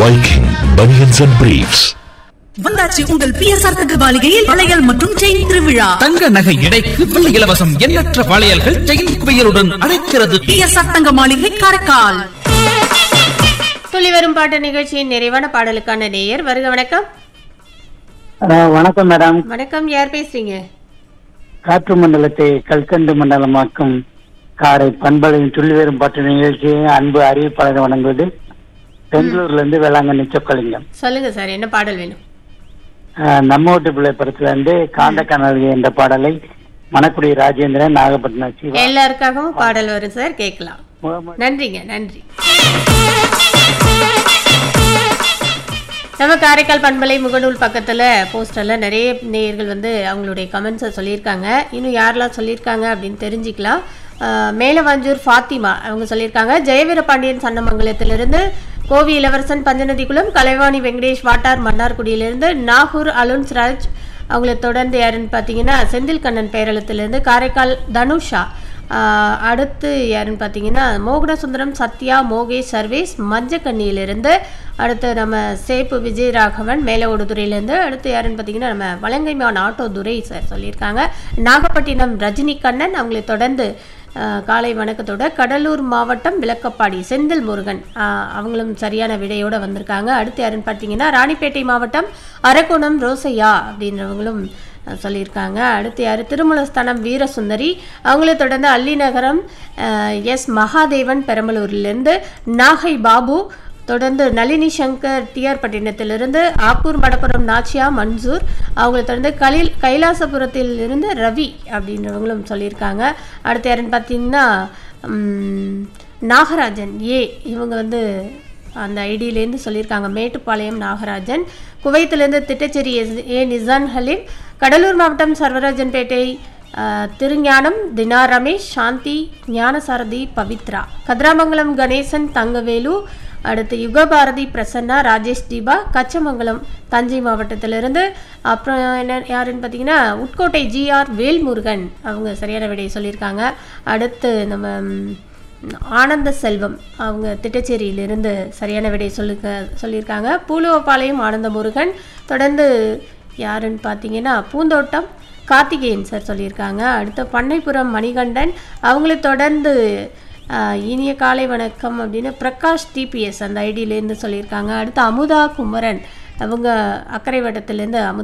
Viking Bunions and Briefs. வந்தாச்சு உங்கள் PSR தங்க மாளிகையில் வளையல் மற்றும் செயின் திருவிழா. தங்க நகை எடைக்கு வெள்ளி இலவசம். எண்ணற்ற வளையல்கள் செயின் குவியலுடன் அழைக்கிறது. பிஎஸ்ஆர் தங்க மாளிகை காரைக்கால். துளி வரும் பாட்டு நிகழ்ச்சியின் நிறைவான பாடலுக்கான நேயர் வருக. வணக்கம். வணக்கம் மேடம். வணக்கம், யார் பேசுறீங்க? காற்று மண்டலத்தை கல்கண்டு மண்டலமாக்கும் காரை பண்பலையின் துள்ளி வரும் பாட்டு நிகழ்ச்சியை அன்பு அறிவிப்பாளர் வழங்குவது பெங்களூர்ல இருந்து வேளாங்கண்ணி சொக்கலிங்கம். சொல்லுங்க சார், என்ன பாடல் வேணும்? நம்ம வீட்டு பிள்ளை படத்துல இருந்து காந்த கனல் என்ற பாடலை மணக்குடி ராஜேந்திரன் நாகப்பட்டினம் சிவா எல்லாருக்காகவும் பாடல் வரும் சார், கேட்கலாம். நன்றிங்க, நன்றி. நம்ம காரைக்கால் பண்பலை முகநூல் பக்கத்தில் போஸ்டரில் நிறைய நேயர்கள் வந்து அவங்களுடைய கமெண்ட்ஸை சொல்லியிருக்காங்க. இன்னும் யாரெல்லாம் சொல்லியிருக்காங்க அப்படின்னு தெரிஞ்சுக்கலாம். மேலவாஞ்சூர் ஃபாத்திமா அவங்க சொல்லியிருக்காங்க, ஜெயவீரபாண்டியன் சன்னமங்கலத்திலிருந்து, கோவி இளவரசன் பஞ்சநதிக்குளம், கலைவாணி வெங்கடேஷ் வாட்டார் மன்னார்குடியிலிருந்து, நாகூர் அலுன்ஸ்ராஜ் அவங்கள தொடர்ந்து யாருன்னு பார்த்தீங்கன்னா செந்தில் கண்ணன் பேரளத்திலிருந்து, காரைக்கால் தனுஷா, அடுத்து யாருன்னு பார்த்தீங்கன்னா மோகனசுந்தரம் சத்யா மோகேஷ் சர்வேஸ் மஞ்சக்கண்ணியிலிருந்து, அடுத்து நம்ம சேப்பு விஜயராகவன் மேலோடுதுறையிலேருந்து, அடுத்து யாருன்னு பார்த்தீங்கன்னா நம்ம வலங்கைமான் ஆட்டோ துரை சார் சொல்லியிருக்காங்க. நாகப்பட்டினம் ரஜினி கண்ணன் அவங்களை தொடர்ந்து காலை வணக்கத்தோட கடலூர் மாவட்டம் விளக்கப்பாடி செந்தில் முருகன் அவங்களும் சரியான விடையோடு வந்திருக்காங்க. அடுத்து யாருன்னு பார்த்தீங்கன்னா ராணிப்பேட்டை மாவட்டம் அரக்கோணம் ரோசையா அப்படின்றவங்களும் சொல்லியிருக்காங்க. அடுத்து யார் திருமலஸ்தானம் வீரசுந்தரி அவங்கள தொடர்ந்து அல்லிநகரம் எஸ் மகாதேவன் பெரம்பலூரிலிருந்து, நாகை பாபு தொடர்ந்து நளினி சங்கர் டிஆர் பட்டினத்திலிருந்து, ஆக்கூர் மடப்புறம் நாச்சியா மன்சூர் அவங்கள தொடர்ந்து கைலாசபுரத்திலிருந்து ரவி அப்படின்றவங்களும் சொல்லியிருக்காங்க. அடுத்து யாருன்னு பார்த்தீங்கன்னா நாகராஜன் இவங்க வந்து அந்த ஐடியிலேருந்து சொல்லியிருக்காங்க. மேட்டுப்பாளையம் நாகராஜன், குவைத்திலேருந்து திட்டச்சேரி நிசான் ஹலீம், கடலூர் மாவட்டம் சர்வராஜன்பேட்டை திருஞானம் தினா ரமேஷ் சாந்தி ஞானசாரதி பவித்ரா, கதிராமங்கலம் கணேசன் தங்கவேலு, அடுத்து யுகபாரதி பிரசன்னா ராஜேஷ் தீபா கச்சமங்கலம் தஞ்சை மாவட்டத்திலிருந்து, அப்புறம் என்ன யாருன்னு பார்த்தீங்கன்னா உட்கோட்டை ஜிஆர் வேல்முருகன் அவங்க சரியான விடையை சொல்லியிருக்காங்க. அடுத்து நம்ம ஆனந்த செல்வம் அவங்க திட்டச்சேரியிலிருந்து சரியான விடையை சொல்லியிருக்காங்க. பூலுவப்பாளையம் ஆனந்த முருகன், தொடர்ந்து யாருன்னு பார்த்தீங்கன்னா பூந்தோட்டம் கார்த்திகேயன் சார் சொல்லியிருக்காங்க. அடுத்து பண்ணைப்புறம் மணிகண்டன் அவங்களை தொடர்ந்து இனிய காலை வணக்கம் அப்படின்னு பிரகாஷ் டிபிஎஸ் அந்த ஐடியிலேருந்து சொல்லியிருக்காங்க. அடுத்து அமுதா குமரன் அவங்க அக்கரை வட்டத்திலேருந்து